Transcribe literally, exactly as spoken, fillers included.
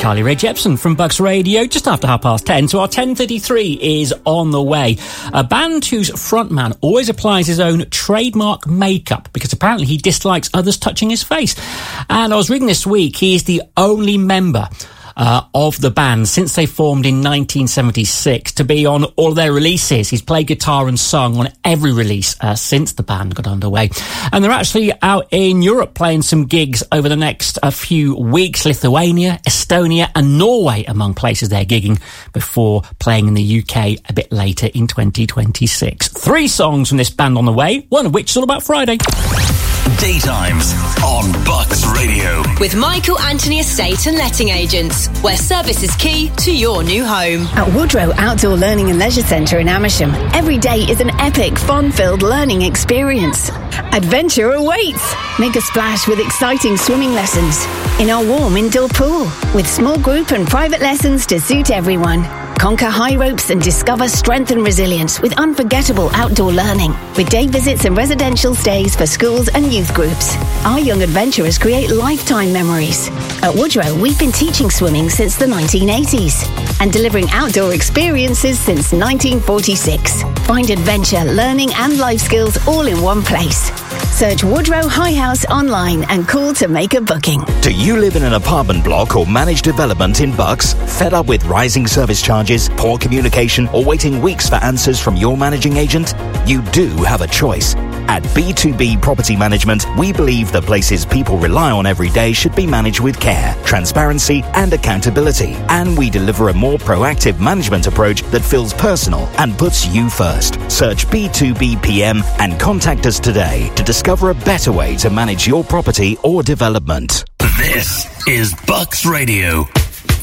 Carly Rae Jepsen from Bucks Radio, just after half past ten. So our ten thirty-three is on the way. A band whose frontman always applies his own trademark makeup because apparently he dislikes others touching his face. And I was reading this week, he is the only member Uh, of the band since they formed in nineteen seventy-six to be on all their releases. He's played guitar and sung on every release uh, since the band got underway. And they're actually out in Europe playing some gigs over the next uh, few weeks. Lithuania, Estonia and Norway among places they're gigging before playing in the U K a bit later in twenty twenty-six. Three songs from this band on the way, one of which is all about Friday. Daytimes on Bucks Radio. With Michael Anthony Estate and Letting Agents, where service is key to your new home. At Woodrow Outdoor Learning and Leisure Centre in Amersham, every day is an epic, fun-filled learning experience. Adventure awaits! Make a splash with exciting swimming lessons in our warm indoor pool, with small group and private lessons to suit everyone. Conquer high ropes and discover strength and resilience with unforgettable outdoor learning, with day visits and residential stays for schools and youth groups. Our young adventurers create lifetime memories. At Woodrow, we've been teaching swimming since the nineteen eighties and delivering outdoor experiences since nineteen forty-six. Find adventure, learning and life skills all in one place. Search Woodrow High House online and call to make a booking. Do you live in an apartment block or managed development in Bucks? Fed up with rising service charges, poor communication, or waiting weeks for answers from your managing agent? You do have a choice. At B two B Property Management, we believe the places people rely on every day should be managed with care, transparency, and accountability. And we deliver a more proactive management approach that feels personal and puts you first. Search B two B P M and contact us today to discover a better way to manage your property or development. This is Bucks Radio.